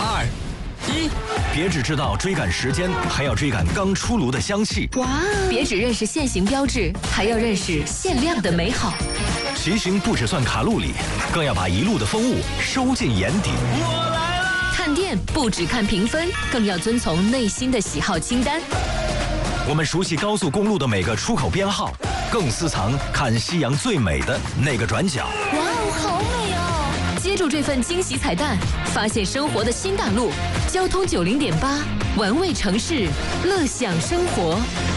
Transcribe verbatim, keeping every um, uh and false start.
二、一，别只知道追赶时间，还要追赶刚出炉的香气。 哇！别只认识限行标志，还要认识限量的美好。 骑行不只算卡路里，更要把一路的风物收进眼底。 我来啦！ 看店不只看评分，更要遵从内心的喜好清单。 我们熟悉高速公路的每个出口编号，更私藏看夕阳最美的那个转角。 哇哦，好美哦！接住这份惊喜彩蛋，发现生活的新大陆。交通九零点八，玩味城市，乐享生活。